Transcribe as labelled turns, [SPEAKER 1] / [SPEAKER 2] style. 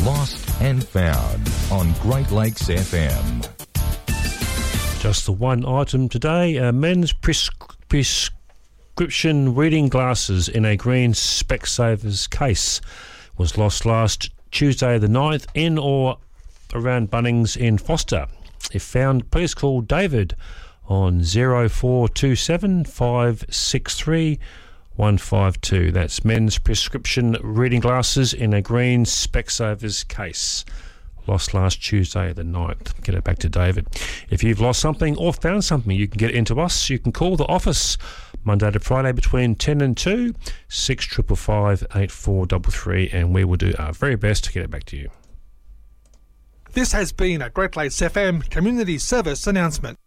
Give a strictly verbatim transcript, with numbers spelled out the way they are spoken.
[SPEAKER 1] Lost and Found on Great Lakes F M.
[SPEAKER 2] Just the one item today, uh, men's pres- prescription reading glasses in a green Specsavers case was lost last Tuesday the ninth in or around Bunnings in Foster. If found, please call David on zero four two seven five six three one five two. That's men's prescription reading glasses in a green Specsavers case. Lost last Tuesday the ninth. Get it back to David. If you've lost something or found something, you can get it into us. You can call the office Monday to Friday between ten and two, six five five eight four three three, and we will do our very best to get it back to you.
[SPEAKER 3] This has been a Great Lakes F M Community Service announcement.